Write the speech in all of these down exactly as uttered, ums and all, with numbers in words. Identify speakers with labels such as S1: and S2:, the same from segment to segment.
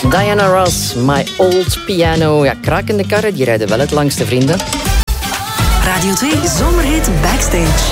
S1: Diana Ross, My Old Piano. Ja, krakende karren, die rijden wel het langste, vrienden.
S2: Radio twee Zomerhit Backstage.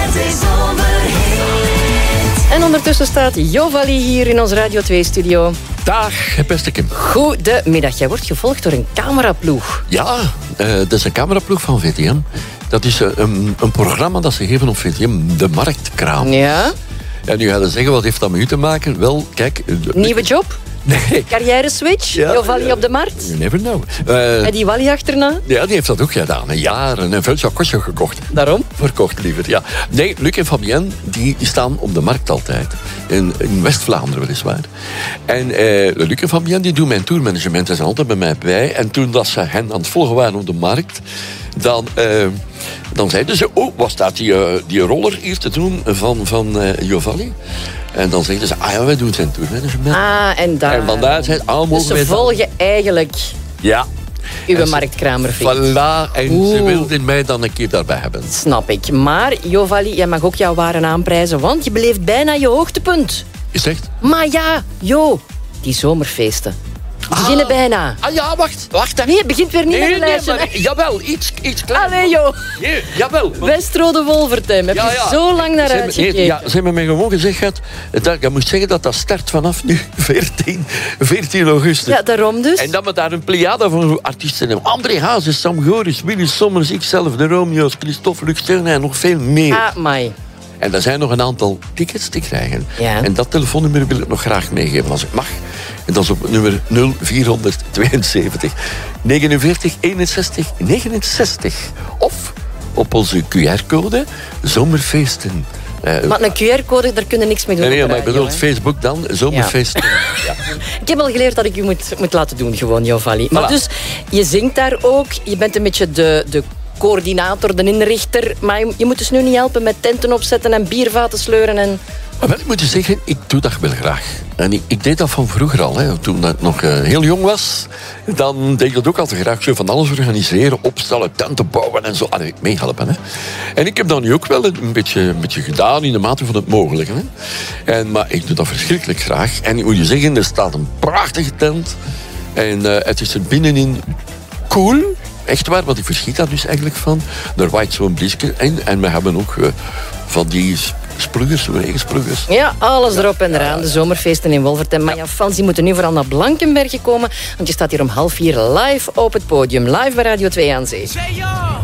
S1: En ondertussen staat Jovali hier in onze Radio twee-studio.
S3: Dag, beste Kim.
S1: Goedemiddag. Jij wordt gevolgd door een cameraploeg.
S3: Ja, uh, dat is een cameraploeg van V T M. Dat is uh, een, een programma dat ze geven op V T M, de Marktkraam.
S1: Ja.
S3: En nu ga je zeggen, wat heeft dat met u te maken? Wel, kijk...
S1: Nieuwe job?
S3: Nee.
S1: Carrière switch?
S3: Ja,
S1: Jovali
S3: ja.
S1: op de markt?
S3: You never know. Uh,
S1: En die Wally achterna?
S3: ja, die heeft dat ook gedaan. Een jaar en een veel kostje gekocht.
S1: Daarom?
S3: Verkocht liever, ja. Nee, Luc en Fabienne, die staan op de markt altijd. In, in West-Vlaanderen weliswaar. En uh, Luc en Fabienne, die doen mijn tourmanagement. Ze zijn altijd bij mij bij. En toen dat ze hen aan het volgen waren op de markt, dan... Uh, Dan zeiden ze, oh, wat staat die, uh, die roller hier te doen van, van uh, Jovali? En dan zeiden ze, ah ja, wij doen zijn tourmanagement.
S1: Ah, en daar.
S3: En vandaar zijn ze, ah,
S1: Dus ze volgen eigenlijk
S3: ja.
S1: uw marktkramervind.
S3: Voilà, en
S1: Oeh.
S3: ze wilden mij dan een keer daarbij hebben.
S1: Snap ik. Maar, Jovali, jij mag ook jouw waren aanprijzen, want je beleeft bijna je hoogtepunt.
S3: Is echt?
S1: Maar ja, Jo, die zomerfeesten. Die beginnen bijna.
S3: Ah ja, wacht, wacht. Hè.
S1: Nee, het begint weer niet met
S3: Nee,
S1: een
S3: nee,
S1: lijstje.
S3: maar,
S1: hè.
S3: jawel, iets, iets kleiner.
S1: Allee, Jo.
S3: Nee, jawel. want-
S1: Westrode Wolvertem. Heb
S3: Ja,
S1: je
S3: ja.
S1: zo lang naar
S3: Ze hebben-
S1: uitgekeken?
S3: nee, ja, ze hebben mij gewoon gezegd, dat, dat, je moet zeggen dat dat start vanaf nu, veertien, veertien augustus.
S1: Ja, daarom dus.
S3: En dat we daar een pleiade van artiesten hebben. André Hazes, Sam Goris, Willy Sommers, ikzelf, de Romeo's, Christophe Luxterne en nog veel meer.
S1: Ah, mai.
S3: En er zijn nog een aantal tickets te krijgen.
S1: Ja.
S3: En dat telefoonnummer wil ik nog graag meegeven als ik mag. En dat is op nummer nul vier tweeënzeventig negenenveertig eenenzestig negenenzestig. Of op onze Q R-code Zomerfeesten. Uh,
S1: Maar een Q R-code, daar kun je niks mee doen.
S3: nee, nee,
S1: op de
S3: maar ik
S1: radio,
S3: bedoel
S1: hè.
S3: Facebook dan, Zomerfeesten. Ja.
S1: Ik heb al geleerd dat ik u moet, moet laten doen, gewoon, Jovali. Maar
S3: Voilà.
S1: dus, je zingt daar ook. Je bent een beetje de, de coördinator, de inrichter. Maar je, je moet dus nu niet helpen met tenten opzetten en biervaten sleuren en...
S3: Maar wel, ik moet je zeggen, ik doe dat wel graag. En ik, ik deed dat van vroeger al. Hè. Toen ik nog uh, heel jong was, dan deed ik dat ook altijd graag. Zo van alles organiseren, opstellen, tenten bouwen en zo. Allee, meehelpen. Hè. En ik heb dat nu ook wel een beetje, een beetje gedaan in de mate van het mogelijke. Hè. En, maar ik doe dat verschrikkelijk graag. En ik moet je zeggen, er staat een prachtige tent. En uh, het is er binnenin cool. Echt waar, want ik verschiet daar dus eigenlijk van. Er waait zo'n briesje in. En we hebben ook uh, van die spluggers, zo'n regenspluggers.
S1: Ja, alles erop en eraan. De zomerfeesten in Wolvertem. Maar ja, fans die moeten nu vooral naar Blankenberge komen. Want je staat hier om half vier live op het podium. Live bij Radio twee aan Zee.
S4: Say yo!